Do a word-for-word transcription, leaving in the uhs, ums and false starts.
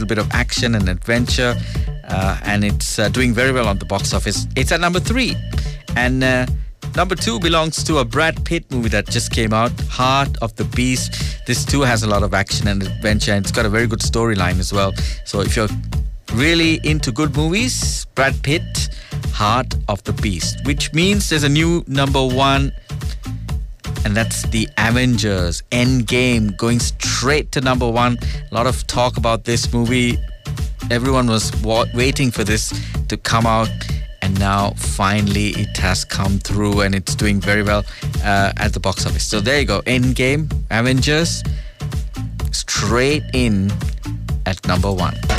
little bit of action and adventure, uh, and it's uh, doing very well on the box office. It's at number three. And uh, number two belongs to a Brad Pitt movie that just came out, Heart of the Beast. This too has a lot of action and adventure, and it's got a very good storyline as well. So if you're really into good movies, Brad Pitt, Heart of the Beast, which means there's a new number one, and that's the Avengers Endgame, going straight to number one. A lot of talk about this movie. Everyone was wa- waiting for this to come out, and now finally it has come through, and it's doing very well uh, at the box office. So there you go, Endgame, Avengers, straight in at number one.